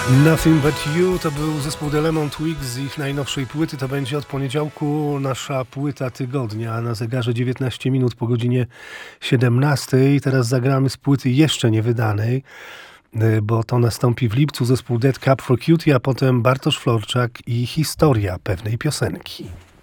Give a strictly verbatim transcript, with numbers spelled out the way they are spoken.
Nothing But You to był zespół The Lemon Twigs z ich najnowszej płyty. To będzie od poniedziałku nasza płyta tygodnia. Na zegarze dziewiętnaście minut po godzinie siedemnastej. Teraz zagramy z płyty jeszcze niewydanej, bo to nastąpi w lipcu. Zespół Dead Cup for Cutie, a potem Bartosz Florczak i historia pewnej piosenki.